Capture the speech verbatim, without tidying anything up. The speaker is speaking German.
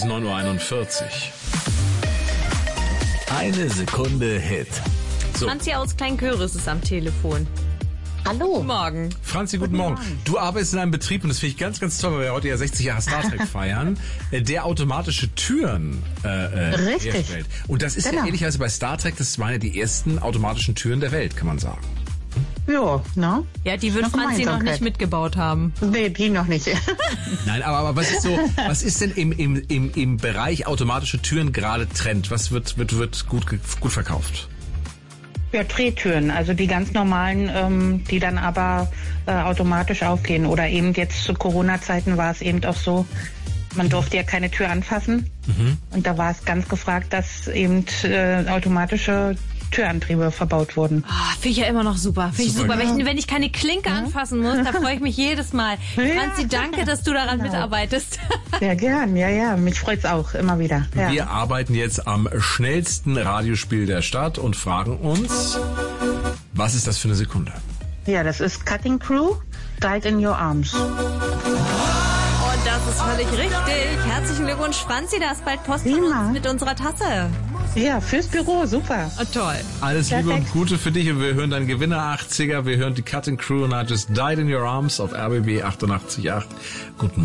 neun Uhr einundvierzig. Eine Sekunde Hit. So. Franzi aus Kleinköris ist am Telefon. Hallo. Guten Morgen. Franzi, guten, guten Morgen. Morgen. Du arbeitest in einem Betrieb, und das finde ich ganz, ganz toll, weil wir heute ja sechzig Jahre Star Trek feiern, der automatische Türen äh, Richtig. herstellt. Und das ist genau. ja ähnlicherweise bei Star Trek, das waren ja die ersten automatischen Türen der Welt, kann man sagen. Ja, ne? Ja, die wird Franzi noch nicht mitgebaut haben. Nee, die noch nicht. Nein, aber, aber was ist so, was ist denn im, im, im, im Bereich automatische Türen gerade Trend? Was wird, wird, wird gut, gut verkauft? Ja, Drehtüren, also die ganz normalen, ähm, die dann aber äh, automatisch aufgehen. Oder eben jetzt zu Corona-Zeiten war es eben auch so, man durfte ja keine Tür anfassen. Mhm. Und da war es ganz gefragt, dass eben äh, automatische Türantriebe verbaut wurden. Oh, finde ich ja immer noch super. Finde ich super. Wenn ich, wenn ich keine Klinke ja. anfassen muss, da freue ich mich jedes Mal. Ja. Franzi, danke, dass du daran genau. mitarbeitest. Sehr gern, ja, ja. Mich freut's auch immer wieder. Ja. Wir arbeiten jetzt am schnellsten Radiospiel der Stadt und fragen uns, was ist das für eine Sekunde? Ja, das ist Cutting Crew, Died in Your Arms. Und das ist völlig richtig. Herzlichen Glückwunsch, Franzi, da ist bald Post von uns mit unserer Tasse. Ja, fürs Büro, super. Oh, toll. Alles Perfekt. Liebe und Gute für dich, und wir hören deinen Gewinner achtziger, wir hören die Cutting Crew und I Just Died in Your Arms auf R B B achtundachtzig Komma acht. Guten